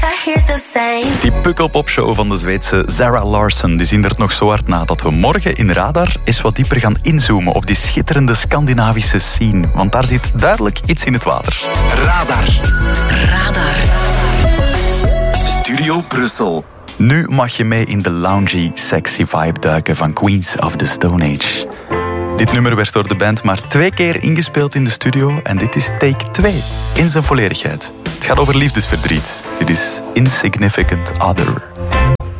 I hear the same. Die pukkelpopshow van de Zweedse Zara Larsson die zindert nog zo hard na dat we morgen in Radar eens wat dieper gaan inzoomen op die schitterende Scandinavische scene. Want daar zit duidelijk iets in het water. Radar. Studio Brussel. Nu mag je mee in de loungy, sexy vibe duiken van Queens of the Stone Age. Dit nummer werd door de band maar 2 keer ingespeeld in de studio en dit is take 2 in zijn volledigheid. Het gaat over liefdesverdriet. Dit is Insignificant Other.